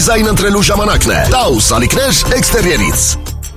դիզայն ընտրելու ժամանակն է։ Taus ալիքներ էքստերիերից։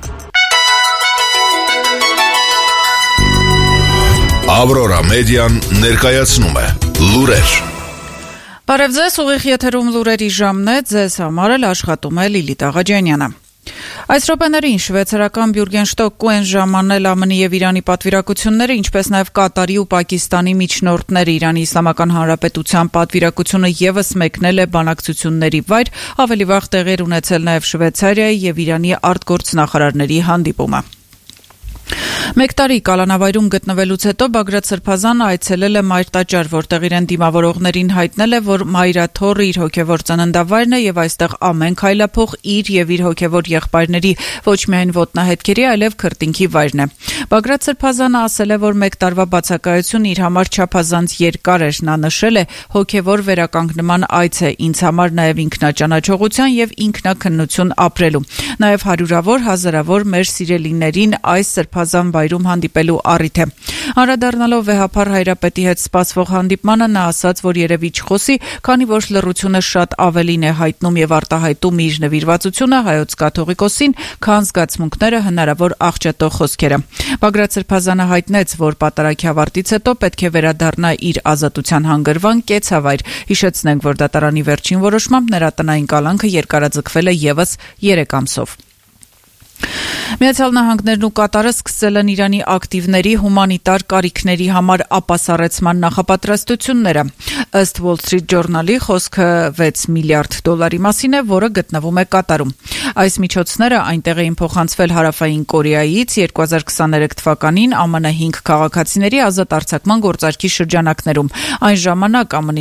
Aurora Median ներկայացնում է լուրեր։ Բարև ձեզ, ուղիղ եթերում լուրերի ժամն է, ձեզ համար էլ աշխատում է Լիլիթ Աղաջանյանը։ Այս րոպեներին շվեյցարական Բյուրգենշտոկ կուեն ժամանել ԱՄՆ-ի եւ Իրանի պատվիրակությունները, ինչպես նաեւ Կատարի ու Պակիստանի միջնորդները։ Իրանի Իսլամական Հանրապետության պատվիրակությունը եւս մեկնել է բանակցությունների վայր, ավելի վաղ տեղի ունեցել նաեւ Շվեյցարիայի եւ Իրանի արտգործնախարարների հանդիպումը։ Մեկ տարի կալանավայրում գտնվելուց հետո Բագրատ Սրբազանը այցելել է Մայրտաճար, որտեղ իրեն դիմավորողներին հայտնել է, որ Մայրաթոռը իր հոգևոր ծննդավայրն է եւ այստեղ ամեն քայլափող իր եւ իր հոգևոր եղբայրների ոչ միայն ոտնահետքերի, այլև քրտինքի վայրն է։ Բագրատ Սրբազանը ասել է, որ մեկ տարվա բացակայությունը իր համար չափազանց երկար էր։ Նա նշել է, հոգևոր վերականգնման այց է ինձ համար նաեւ ինքնաճանաչողության եւ ինքնակնություն ապրելու։ Նաեւ հարյուրավոր, հազարավոր մեր սիրելիներին այս Սրբազան վայրում հանդիպելու առիթ է։ Անդրադառնալով Վեհափար Հայրապետի հետ սպասվող հանդիպմանը նա ասաց, որ երևի չխոսի, քանի որ լռությունը շատ ավելին է հայտնում եւ արտահայտում իր նվիրվածությունը հայոց կաթողիկոսին, քան զգացմունքները հնարավոր աղճատող խոսքերը։ Բագրատ Սրբազանը հայտնեց, որ պատարագի ավարտից հետո պետք է վերադառնա իր ազատության հանգրվան կեցավայր։ Հիշեցնենք, որ դատարանի վերջին որոշմամբ նրա տնային կալանքը երկարաձգվել է եւս 3 ամսով։ Միացյալ Նահանգներն ու Կատարը սկսել են Իրանի ակտիվների հումանիտար կարիքների համար ապասառեցման նախապատրաստությունները։ Ըստ Wall Street Journal-ի խոսքը $6 միլիարդ մասին է, որը գտնվում է Կատարում։ Այս միջոցները այնտեղ էին փոխանցվել Հարավային Կորեայից 2023 թվականին ԱՄՆ 5 քաղաքացիների ազատ արձակման գործարքի շրջանակներում։ Այն ժամանակ ԱՄՆ